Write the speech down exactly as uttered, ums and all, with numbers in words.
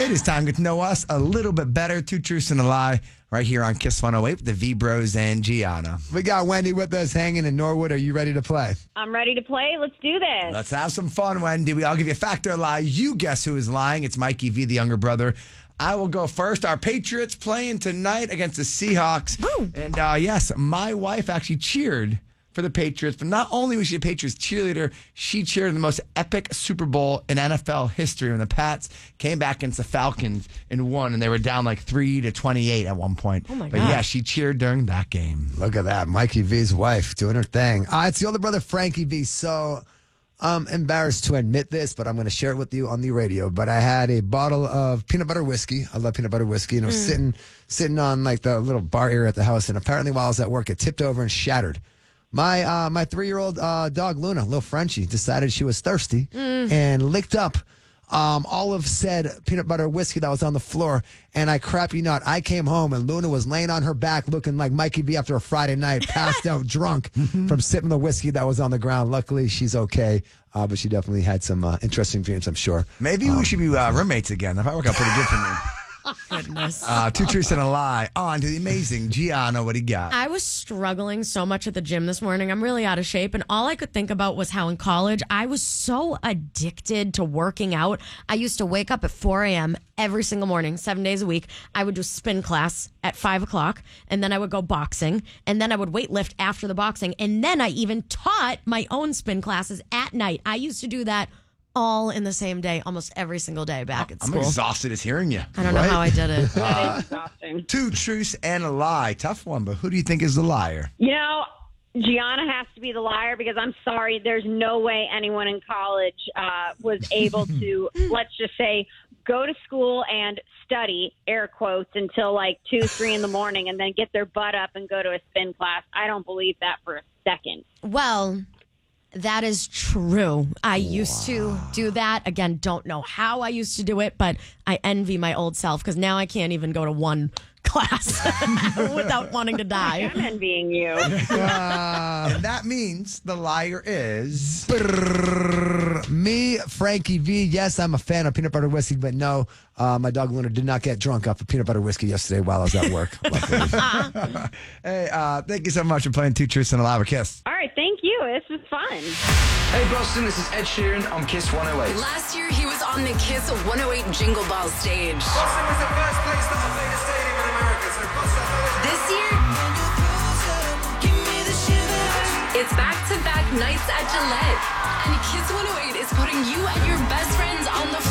It is time to get to know us a little bit better. Two truths and a lie right here on Kiss one oh eight with the V-Bros and Gianna. We got Wendy with us hanging in Norwood. Are you ready to play? I'm ready to play. Let's do this. Let's have some fun, Wendy. We I'll give you a fact or a lie. You guess who is lying. It's Mikey V, the younger brother. I will go first. Our Patriots playing tonight against the Seahawks. Woo. And uh, yes, my wife actually cheered for the Patriots, but not only was she a Patriots cheerleader, she cheered in the most epic Super Bowl in N F L history when the Pats came back against the Falcons and won, and they were down like three to twenty-eight at one point. Oh my but God. yeah, she cheered during that game. Look at that. Mikey V's wife doing her thing. Uh, it's the older brother, Frankie V. So I'm embarrassed to admit this, but I'm going to share it with you on the radio. But I had a bottle of peanut butter whiskey. I love peanut butter whiskey. And I was Mm. sitting, sitting on like the little bar area at the house. And apparently while I was at work, it tipped over and shattered. My uh, my three-year-old uh, dog, Luna, little Frenchie, decided she was thirsty and licked up um, all of said peanut butter whiskey that was on the floor. And I crap you not, I came home and Luna was laying on her back looking like Mikey V after a Friday night, passed out drunk from sipping the whiskey that was on the ground. Luckily, she's okay, uh, but she definitely had some uh, interesting dreams, I'm sure. Maybe we should be uh, roommates again. That might work out pretty good for me. Goodness. Uh, two truths and a lie. On to the amazing Gianna. What do you got? I was struggling so much at the gym this morning. I'm really out of shape. And all I could think about was how in college I was so addicted to working out. I used to wake up at four a.m. every single morning, seven days a week. I would do spin class at five o'clock. And then I would go boxing. And then I would weight lift after the boxing. And then I even taught my own spin classes at night. I used to do that all in the same day, almost every single day back at I'm school. exhausted as hearing you. I don't know how I did it. That is exhausting. Two truths and a lie. Tough one, but who do you think is the liar? You know, Gianna has to be the liar because I'm sorry, there's no way anyone in college uh, was able to, let's just say, go to school and study, air quotes, until like two, three in the morning and then get their butt up and go to a spin class. I don't believe that for a second. Well, that is true. I used to do that. Again, don't know how I used to do it, but I envy my old self because now I can't even go to one class without wanting to die. I'm envying you. And that means the liar is... Brrr, me, Frankie V. Yes, I'm a fan of peanut butter whiskey, but no, uh, my dog Luna did not get drunk off of peanut butter whiskey yesterday while I was at work. Luckily. Hey, uh, thank you so much for playing Two Truths and a Lie with Kiss. All right, thank you. This was fun. Hey Boston, this is Ed Sheeran on Kiss one oh eight. Last year, he was on the Kiss one oh eight Jingle Ball stage. Boston was the first place that I played a stadium in America, so Boston. This year, it's back-to-back nights at Gillette. And Kiss one oh eight is putting you and your best friends on the